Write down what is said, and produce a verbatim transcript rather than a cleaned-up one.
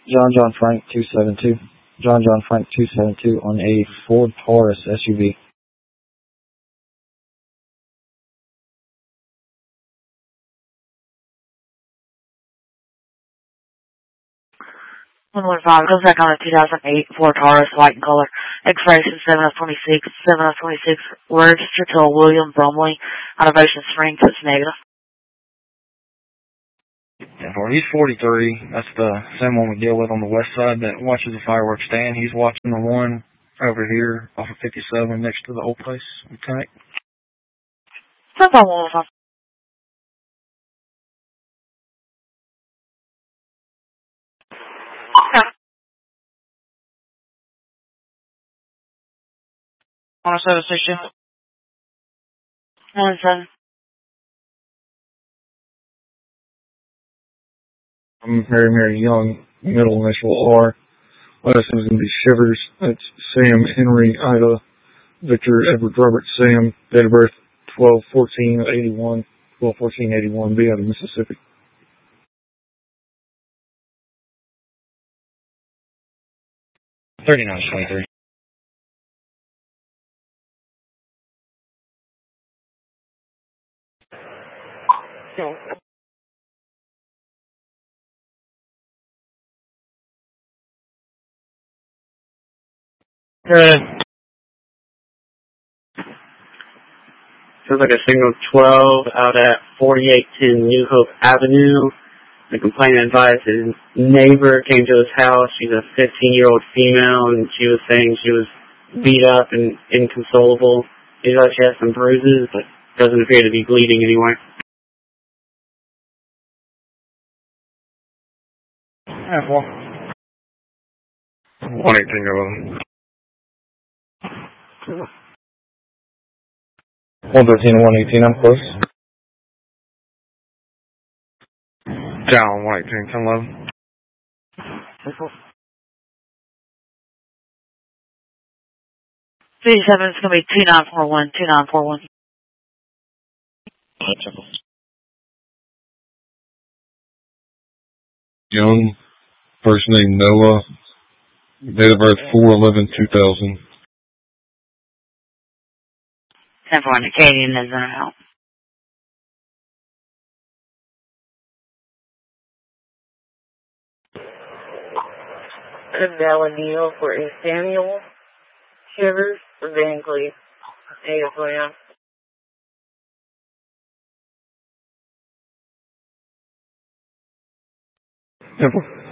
John John Frank two seven two. John John Frank two seven two on a Ford Taurus S U V. one one five, goes back on a two thousand eight Ford Taurus, white in color. Expiration seven of twenty-six, seven of twenty-six, registered to a William Brumley out of Ocean Springs. It's negative. Yeah, well, he's forty-three. That's the same one we deal with on the west side that watches the fireworks stand. He's watching the one over here off of fifty-seven next to the old place. Okay. That's all one one five. On a seven six two. One seven. I'm Mary Mary Young, middle initial R. Last name's going to be Shivers. That's Sam Henry Ida Victor Edward Robert Sam. Date of birth twelve fourteen eighty-one. twelve fourteen eighty-one. Be out of Mississippi. thirty-nine twenty-three. Good. Feels like a signal twelve out at forty-eight ten New Hope Avenue. The complainant advised his neighbor came to his house. She's a fifteen-year-old female, and she was saying she was beat up and inconsolable. He thought she had some bruises, but doesn't appear to be bleeding anywhere. Yeah, well. one eighteen eleven. one thirteen one eighteen, I'm close. Down one eighteen ten eleven. fifty-seven is going to be two nine four one, two nine four one. Young, first name Noah, date of birth four eleven two thousand. ten four hundred, Canadian is in and out. And now a deal for a Samuel Shivers for Van Cleef. Hey, William. Simple.